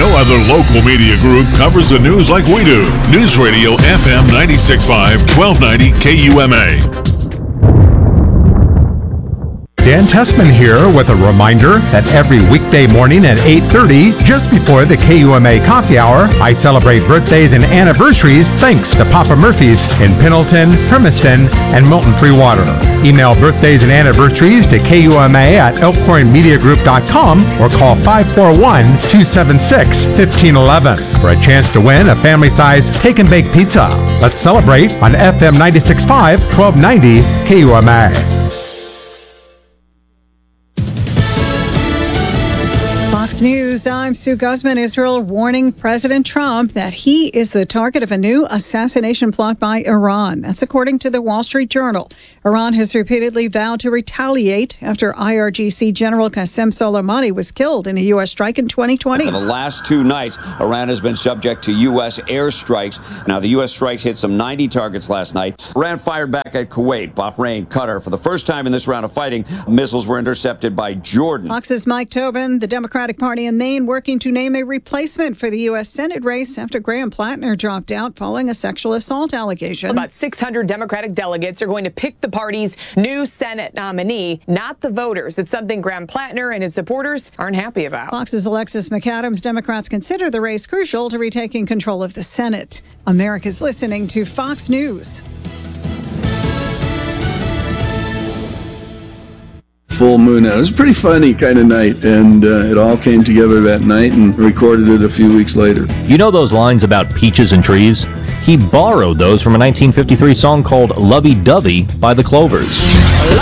No other local media group covers the news like we do. News Radio FM 96.5, 1290 KUMA. Dan Tessman here with a reminder that every weekday morning at 8:30, just before the KUMA Coffee Hour, I celebrate birthdays and anniversaries thanks to Papa Murphy's in Pendleton, Hermiston, and Milton Free Water. Email birthdays and anniversaries to KUMA at elkhornmediagroup.com or call 541-276-1511 for a chance to win a family-sized take and bake pizza. Let's celebrate on FM 96.5, 1290 KUMA. Fox News, I'm Sue Guzman. Israel warning President Trump that he is the target of a new assassination plot by Iran. That's according to the Wall Street Journal. Iran has repeatedly vowed to retaliate after IRGC General Qasem Soleimani was killed in a U.S. strike in 2020. For the last 2 nights, Iran has been subject to U.S. airstrikes. Now, the U.S. strikes hit some 90 targets last night. Iran fired back at Kuwait, Bahrain, Qatar. For the first time in this round of fighting, missiles were intercepted by Jordan. Fox's Mike Tobin, the Democratic Party in Maine, working to name a replacement for the U.S. Senate race after Graham Plattner dropped out following a sexual assault allegation. About 600 Democratic delegates are going to pick the party's new Senate nominee, not the voters. It's something Graham Plattner and his supporters aren't happy about. Fox's Alexis McAdams. Democrats consider the race crucial to retaking control of the Senate. America's listening to Fox News. Full moon out. It was a pretty funny kind of night, and it all came together that night and recorded it a few weeks later. You know those lines about peaches and trees? He borrowed those from a 1953 song called Lovey Dovey by the Clovers.